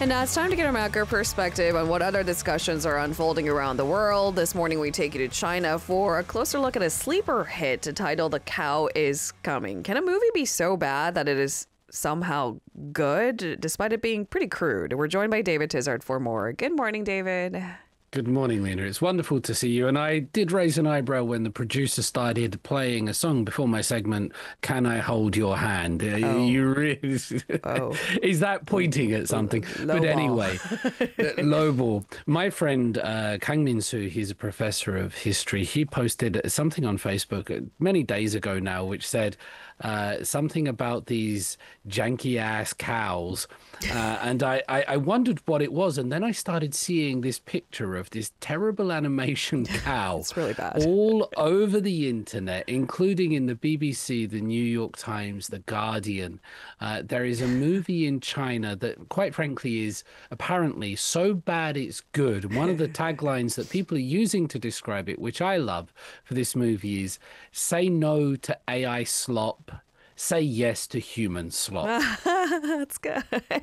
And now it's time to get a macro perspective on what other discussions are unfolding around the world. This morning, we take you to China for a closer look at a sleeper hit titled The Cow is Coming. Can a movie be so bad that it is somehow good, despite it being pretty crude? We're joined by David Tizard for more. Good morning, David. Good morning, Lena. It's wonderful to see you. And I did raise an eyebrow when the producer started playing a song before my segment, Can I Hold Your Hand? You really... Is that pointing at something? Low but ball. Anyway, low ball. My friend Kang Min Soo, he's a professor of history. He posted something on Facebook many days ago now, which said something about these janky-ass cows. And I wondered what it was. And then I started seeing this picture of this terrible animation cow. It's really bad. All over the internet, including in the BBC, the New York Times, the Guardian. There is a movie in China that, quite frankly, is apparently so bad it's good. One of the taglines that people are using to describe it, which I love for this movie, is "Say no to AI slop. Say yes to human slop." That's good.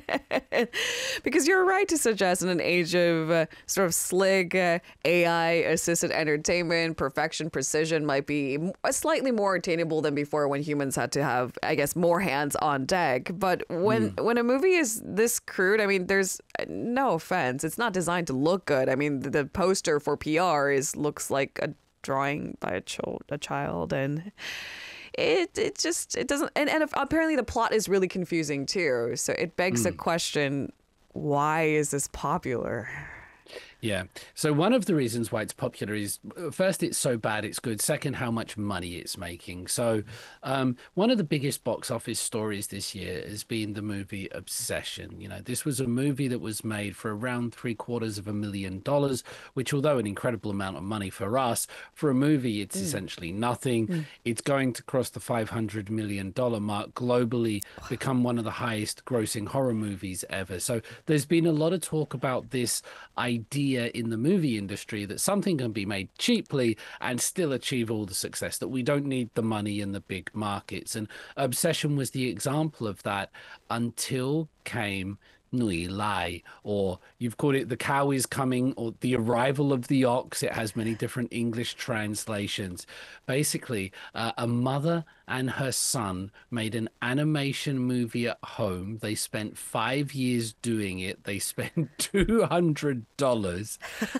Because you're right to suggest in an age of sort of slick AI-assisted entertainment, perfection, precision might be slightly more attainable than before when humans had to have, I guess, more hands on deck. But when a movie is this crude, I mean, there's no offense. It's not designed to look good. I mean, the poster for PR looks like a drawing by a child, and it doesn't, and apparently the plot is really confusing too, so it begs the question, why is this popular? Yeah. So one of the reasons why it's popular is, first, it's so bad it's good. Second, how much money it's making. So one of the biggest box office stories this year has been the movie Obsession. You know, this was a movie that was made for around $750,000, which, although an incredible amount of money for us, for a movie, it's essentially nothing. It's going to cross the $500 million mark globally, become one of the highest grossing horror movies ever. So there's been a lot of talk about this idea in the movie industry that something can be made cheaply and still achieve all the success, that we don't need the money in the big markets. And Obsession was the example of that until came Nui Lai, or you've called it The Cow is Coming, or The Arrival of the Ox. It has many different English translations. Basically, a mother and her son made an animation movie at home. They spent 5 years doing it. They spent $200.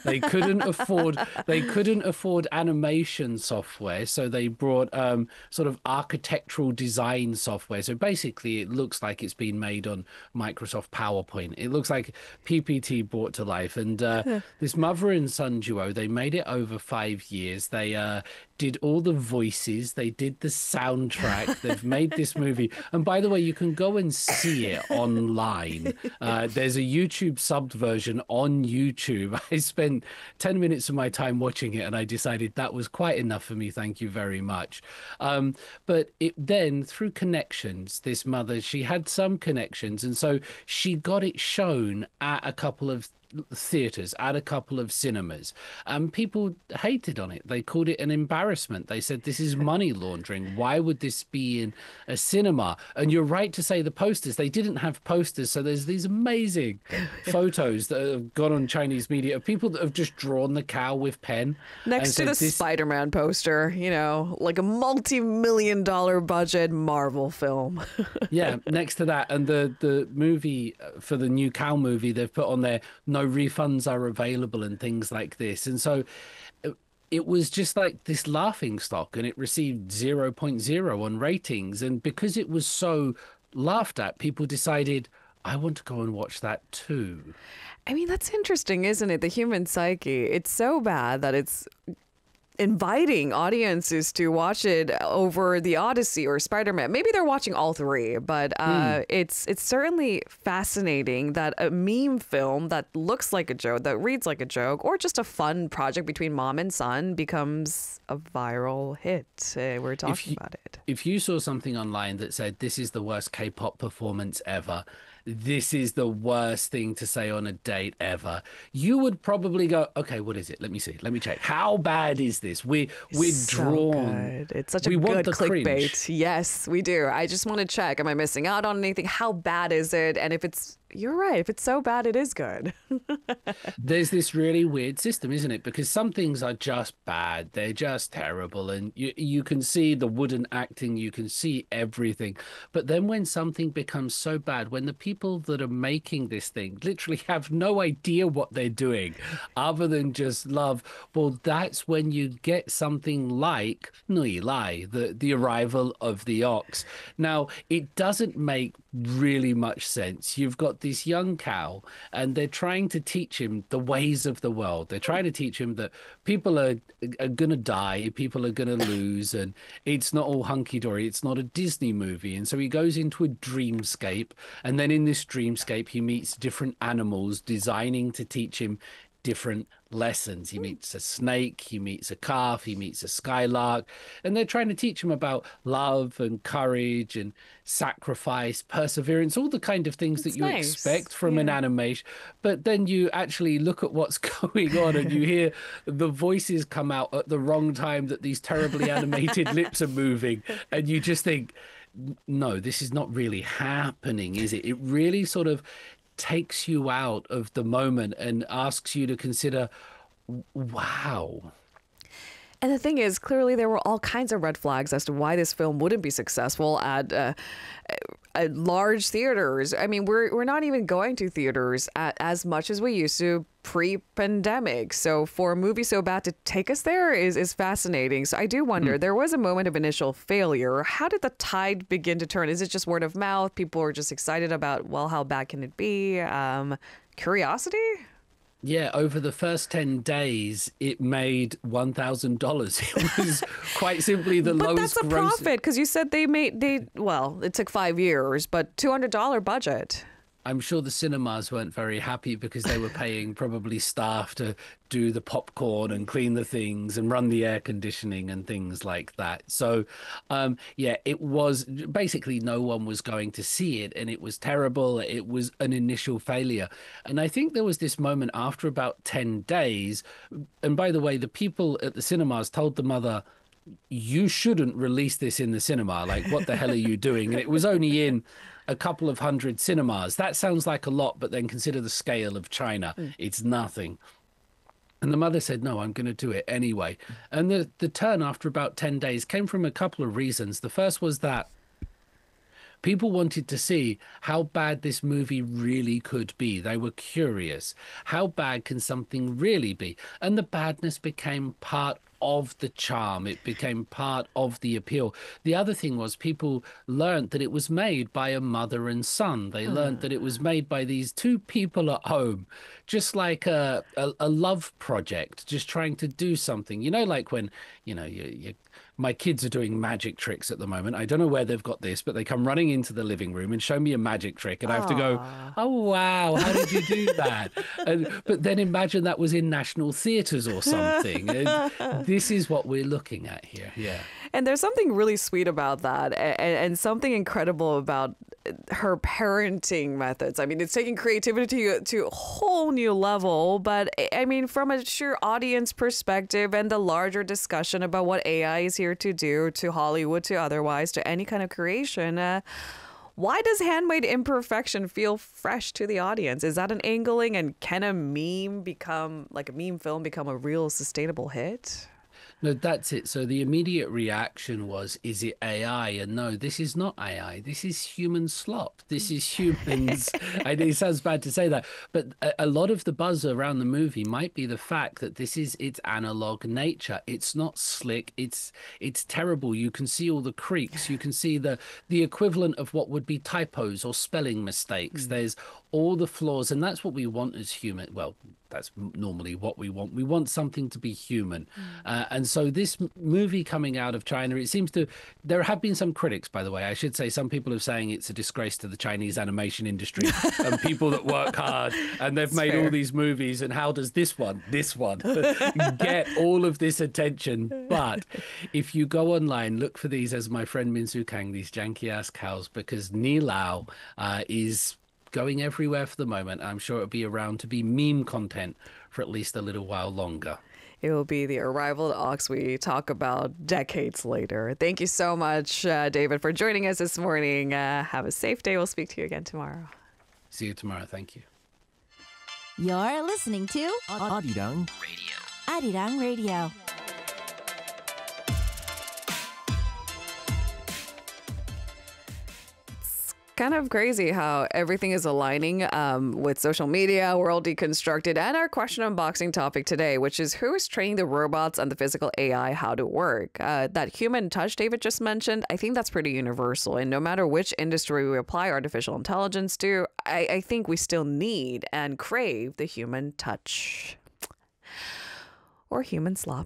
They couldn't afford animation software, so they brought sort of architectural design software. So basically, it looks like it's been made on Microsoft PowerPoint. It looks like PPT brought to life. And this mother and son duo, they made it over 5 years. They did all the voices. They did the soundtrack. They've made this movie. And by the way, you can go and see it online. There's a YouTube subbed version on YouTube. I spent 10 minutes of my time watching it, and I decided that was quite enough for me. Thank you very much. But it then, through connections, this mother, she had some connections. And so she got it shown at a couple of theaters, at a couple of cinemas, and people hated on it. They called it an embarrassment. They said, this is money laundering. Why would this be in a cinema? And you're right to say the posters, they didn't have posters. So there's these amazing photos that have gone on Chinese media of people that have just drawn the cow with pen Next to the Spider-Man poster, you know, like a multi-million-dollar budget Marvel film. Yeah, next to that. And the movie for the new cow movie, they've put on there, no refunds are available and things like this. And so it was just like this laughing stock, and it received 0.0 on ratings. And because it was so laughed at, people decided, I want to go and watch that too. I mean, that's interesting, isn't it? The human psyche. It's so bad that it's inviting audiences to watch it over the Odyssey or Spider-Man. Maybe they're watching all three, but it's certainly fascinating that a meme film that looks like a joke, that reads like a joke, or just a fun project between mom and son becomes a viral hit. We're talking about it. If you saw something online that said, this is the worst K-pop performance ever, this is the worst thing to say on a date ever, you would probably go, okay, what is it? Let me see. Let me check. How bad is this? We're So drawn. good. It's such a We want good the clickbait. cringe. Yes, we do. I just want to check. Am I missing out on anything? How bad is it? And if it's, you're right. If it's so bad, it is good. There's this really weird system, isn't it? Because some things are just bad. They're just terrible. And you can see the wooden acting, you can see everything. But then when something becomes so bad, when the people that are making this thing literally have no idea what they're doing other than just love, well, that's when you get something like Nui Lai, the arrival of the ox. Now, it doesn't make really much sense. You've got this young cow, and they're trying to teach him the ways of the world. They're trying to teach him that people are going to die, people are going to lose, and it's not all hunky-dory. It's not a Disney movie. And so he goes into a dreamscape, and then in this dreamscape, he meets different animals designing to teach him different lessons. He meets a snake, he meets a calf, he meets a skylark, and they're trying to teach him about love and courage and sacrifice, perseverance, all the kind of things that It's you nice. expect from an Yeah. animation. But then you actually look at what's going on and you hear the voices come out at the wrong time, that these terribly animated lips are moving, and you just think, no, this is not really happening, is it? It really sort of takes you out of the moment and asks you to consider, wow. And the thing is, clearly there were all kinds of red flags as to why this film wouldn't be successful at large theaters. I mean, we're not even going to theaters as much as we used to pre-pandemic. So for a movie so bad to take us there is fascinating. So I do wonder, there was a moment of initial failure. How did the tide begin to turn? Is it just word of mouth? People are just excited about, well, how bad can it be? Curiosity? Yeah, over the first 10 days, it made $1,000. It was quite simply the But lowest that's a gross. profit because you said well, it took 5 years, but $200 budget. I'm sure the cinemas weren't very happy because they were paying probably staff to do the popcorn and clean the things and run the air conditioning and things like that. So, yeah, it was basically no one was going to see it, and it was terrible. It was an initial failure. And I think there was this moment after about 10 days. And by the way, the people at the cinemas told the mother, you shouldn't release this in the cinema. Like, what the hell are you doing? And it was only in a couple of hundred cinemas. That sounds like a lot, but then consider the scale of China. It's nothing. And the mother said, no, I'm going to do it anyway. And the turn after about 10 days came from a couple of reasons. The first was that people wanted to see how bad this movie really could be. They were curious. How bad can something really be? And the badness became part of the charm. It became part of the appeal. The other thing was people learned that it was made by a mother and son. They learned that it was made by these two people at home, just like a love project, just trying to do something. You know, like when, you know, my kids are doing magic tricks at the moment. I don't know where they've got this, but they come running into the living room and show me a magic trick. And I have to go, oh, wow, how did you do that? But then imagine that was in national theatres or something. And this is what we're looking at here. Yeah. And there's something really sweet about that, and something incredible about her parenting methods. I mean, it's taking creativity to a whole new level, but I mean, from a sheer audience perspective and the larger discussion about what AI is here to do to Hollywood, to otherwise, to any kind of creation, why does Handmade Imperfection feel fresh to the audience? Is that an angling, and can a meme become, like a meme film, become a real sustainable hit? No, that's it. So the immediate reaction was, is it AI? And no, this is not AI. This is human slop. This is humans. It sounds bad to say that, but a lot of the buzz around the movie might be the fact that this is its analog nature. It's not slick. It's terrible. You can see all the creaks. You can see the equivalent of what would be typos or spelling mistakes. There's all the flaws, and that's what we want as human. Well, that's normally what we want. We want something to be human. And so this movie coming out of China, it seems to, there have been some critics, by the way. I should say some people are saying it's a disgrace to the Chinese animation industry and people that work hard, and they've made all these movies. And how does this one get all of this attention? But if you go online, look for these, as my friend Min Su Kang, these janky ass cows, because Ni Lao is going everywhere for the moment. I'm sure it'll be around to be meme content for at least a little while longer. It will be the arrival to Ox we talk about decades later. Thank you so much, David, for joining us this morning. Have a safe day. We'll speak to you again tomorrow. See you tomorrow. Thank you. You're listening to Arirang Radio. Arirang Radio. Kind of crazy how everything is aligning with social media, World Deconstructed, and our question unboxing topic today, which is who is training the robots and the physical AI how to work? That human touch David just mentioned, I think that's pretty universal. And no matter which industry we apply artificial intelligence to, I think we still need and crave the human touch. Or human slop.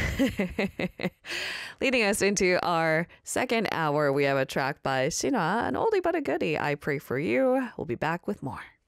Leading us into our second hour, we have a track by Sinha, an oldie but a goodie. I Pray For You. We'll be back with more.